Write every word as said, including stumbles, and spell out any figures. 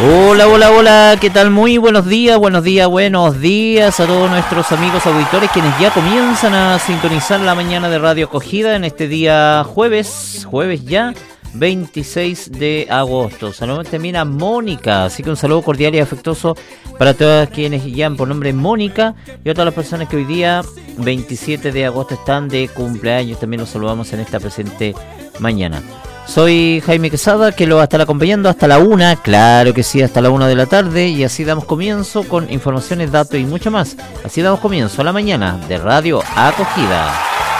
Hola, hola, hola, ¿qué tal? Muy buenos días, buenos días, buenos días a todos nuestros amigos auditores quienes ya comienzan a sintonizar la mañana de Radio Acogida en este día jueves, jueves ya, veintiséis de agosto. Saludos también a Mónica, así que un saludo cordial y afectuoso para todas quienes llaman por nombre Mónica y a todas las personas que hoy día, veintisiete de agosto, están de cumpleaños. También los saludamos en esta presente mañana. Soy Jaime Quesada, que lo va a estar acompañando hasta la una, claro que sí, hasta la una de la tarde, y así damos comienzo con informaciones, datos y mucho más. Así damos comienzo a la mañana de Radio Acogida.